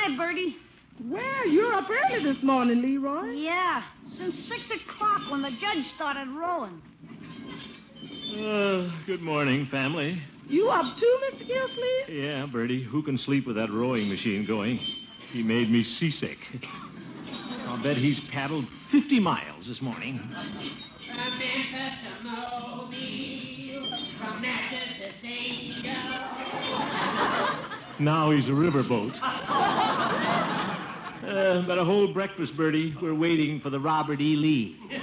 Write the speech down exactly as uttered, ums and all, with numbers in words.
Hi, Bertie. Well, you're up early this morning, Leroy. Yeah, since six o'clock when the judge started rolling. Uh, good morning, family. You up too, Mister Gilsleeve? Yeah, Bertie. Who can sleep with that rowing machine going? He made me seasick. I'll bet he's paddled fifty miles this morning. From Memphis to Mobile, from Natchez to Saint Joe. Now he's a riverboat. Uh, but a whole breakfast, Bertie. We're waiting for the Robert E. Lee.